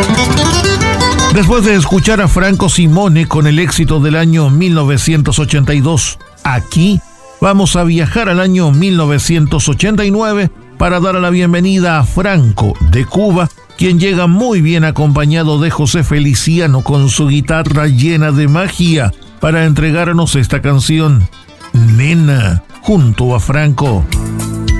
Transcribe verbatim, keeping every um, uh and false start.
Después de escuchar a Franco Simone con el éxito del año mil novecientos ochenta y dos, aquí vamos a viajar al año mil novecientos ochenta y nueve para dar la bienvenida a Franco de Cuba, quien llega muy bien acompañado de José Feliciano con su guitarra llena de magia para entregarnos esta canción, Nena, junto a Franco.